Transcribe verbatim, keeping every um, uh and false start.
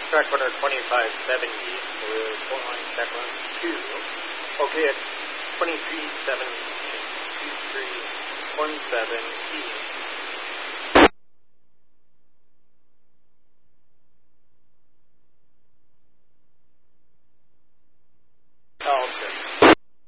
track runner twenty-five seventy with four line track run two. Okay, at twenty-three seven two three one seven E.